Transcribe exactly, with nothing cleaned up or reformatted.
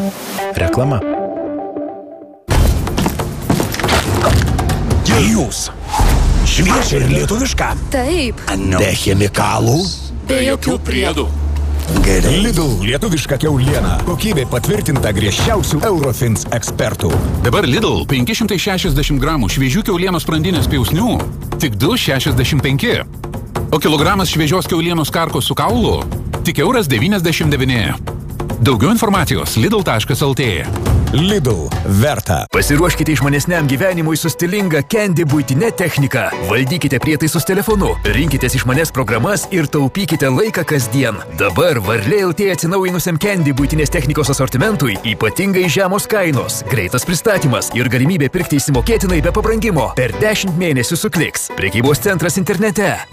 Reklama. Jūs. Šviežia ir lietuviška. Taip. Be chemikalų. Be jokių priedų. Gerai. Lidl lietuviška kiauliena. Kokybė patvirtinta griežčiausių Eurofins ekspertų. Dabar Lidl penki šimtai šešiasdešimt gramų šviežių kiaulienos sprandinės pjausnių tik du šešiasdešimt penki. O kilogramas šviežios kiaulienos karkos su kaulu tik euras devyniasdešimt devyni. Daugiau informacijos lidl taškas lt. Lidl verta. Pasiruoškite išmanesniam gyvenimui su stilinga Candy buitinė technika. Valdykite prietaisus telefonu, rinkitės išmanes programas ir taupykite laiką kasdien. Dabar Varlė L T atsinaujinusiam Candy buitinės technikos asortimentui ypatingai žemos kainos, greitas pristatymas ir galimybė pirkti įsimokėtinai be pabrangimo per dešimt mėnesių su Kliks. Prekybos centras internete